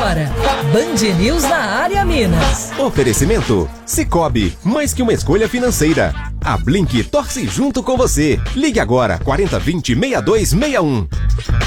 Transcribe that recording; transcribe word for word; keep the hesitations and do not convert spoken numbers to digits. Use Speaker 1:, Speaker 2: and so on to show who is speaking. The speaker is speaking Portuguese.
Speaker 1: agora, Band News na área Minas.
Speaker 2: Oferecimento Sicoob, mais que uma escolha financeira. A Blink torce junto com você. Ligue agora, quarenta, vinte, sessenta e dois sessenta e um.